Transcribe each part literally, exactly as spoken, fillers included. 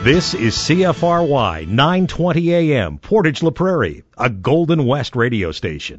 This is C F R Y nine twenty A M, Portage La Prairie, a Golden West radio station.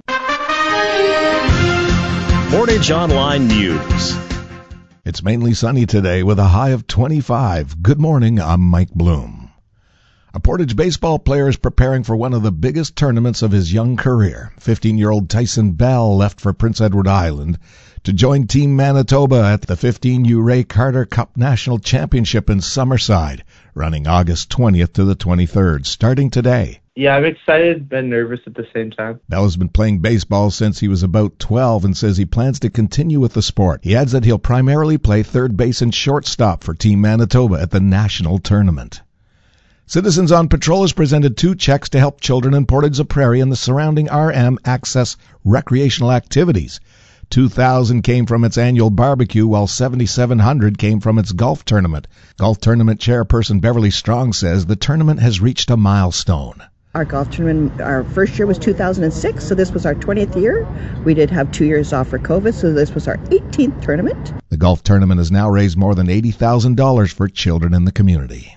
Portage Online News. It's mainly sunny today with a high of twenty-five. Good morning, I'm Mike Bloom. A Portage baseball player is preparing for one of the biggest tournaments of his young career. fifteen-year-old Tyson Bell left for Prince Edward Island to join Team Manitoba at the fifteen U Ray Carter Cup National Championship in Summerside, running August twentieth to the twenty-third, starting today. Yeah, I'm excited and nervous at the same time. Bell has been playing baseball since he was about twelve and says he plans to continue with the sport. He adds that he'll primarily play third base and shortstop for Team Manitoba at the national tournament. Citizens on Patrol has presented two checks to help children in Portage La Prairie and the surrounding R M access recreational activities. two thousand came from its annual barbecue, while seventy-seven hundred came from its golf tournament. Golf tournament chairperson Beverly Strong says the tournament has reached a milestone. Our golf tournament, our first year was two thousand six, so this was our twentieth year. We did have two years off for COVID, so this was our eighteenth tournament. The golf tournament has now raised more than eighty thousand dollars for children in the community.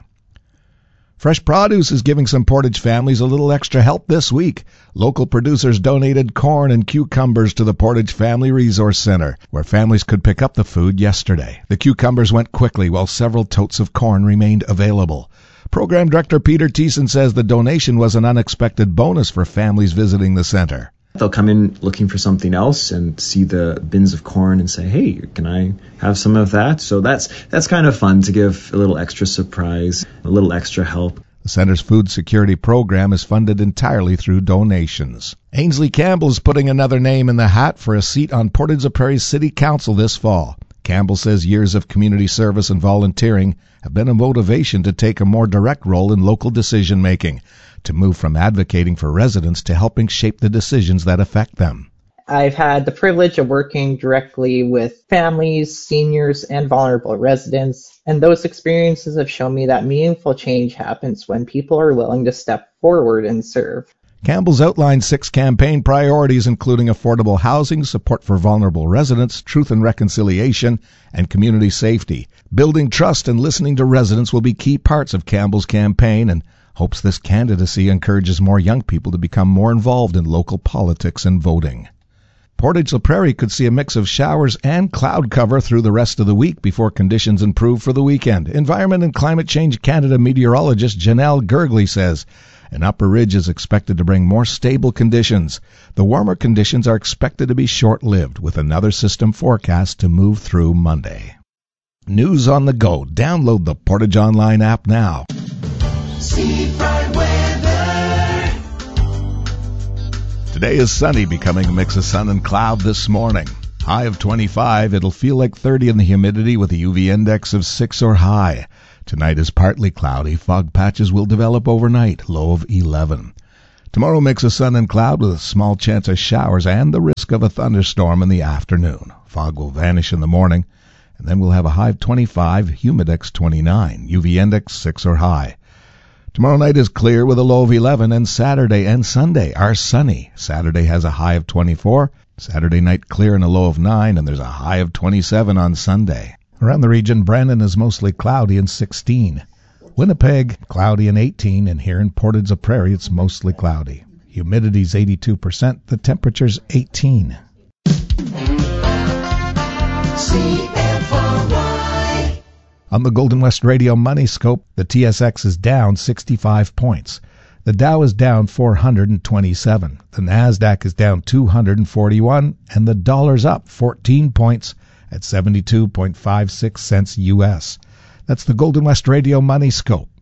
Fresh Produce is giving some Portage families a little extra help this week. Local producers donated corn and cucumbers to the Portage Family Resource Center, where families could pick up the food yesterday. The cucumbers went quickly, while several totes of corn remained available. Program Director Peter Thiessen says the donation was an unexpected bonus for families visiting the center. They'll come in looking for something else and see the bins of corn and say, hey, can I have some of that? So that's that's kind of fun to give a little extra surprise, a little extra help. The center's food security program is funded entirely through donations. Ainsley Campbell is putting another name in the hat for a seat on Portage La Prairie's City Council this fall. Campbell says years of community service and volunteering have been a motivation to take a more direct role in local decision-making, to move from advocating for residents to helping shape the decisions that affect them. I've had the privilege of working directly with families, seniors, and vulnerable residents, and those experiences have shown me that meaningful change happens when people are willing to step forward and serve. Campbell's outlined six campaign priorities, including affordable housing, support for vulnerable residents, truth and reconciliation, and community safety. Building trust and listening to residents will be key parts of Campbell's campaign, and hopes this candidacy encourages more young people to become more involved in local politics and voting. Portage La Prairie could see a mix of showers and cloud cover through the rest of the week before conditions improve for the weekend. Environment and Climate Change Canada meteorologist Janelle Gergley says an upper ridge is expected to bring more stable conditions. The warmer conditions are expected to be short-lived, with another system forecast to move through Monday. News on the go. Download the Portage Online app now. Seafront weather. Today is sunny, becoming a mix of sun and cloud this morning. High of twenty-five. It'll feel like thirty in the humidity with a U V index of six or high. Tonight is partly cloudy. Fog patches will develop overnight. Low of eleven. Tomorrow mix of sun and cloud with a small chance of showers and the risk of a thunderstorm in the afternoon. Fog will vanish in the morning, and then we'll have a high of twenty-five, humidex twenty-nine, U V index six or high. Tomorrow night is clear with a low of eleven, and Saturday and Sunday are sunny. Saturday has a high of twenty-four, Saturday night clear and a low of nine, and there's a high of twenty-seven on Sunday. Around the region, Brandon is mostly cloudy and sixteen. Winnipeg, cloudy and eighteen, and here in Portage La Prairie, it's mostly cloudy. Humidity's eighty-two percent, the temperature's eighteen. C F R Y. On the Golden West Radio Money Scope, the T S X is down sixty-five points. The Dow is down four hundred twenty-seven. The NASDAQ is down two hundred forty-one, and the dollar's up fourteen points at seventy-two point five six cents U S. That's the Golden West Radio Money Scope.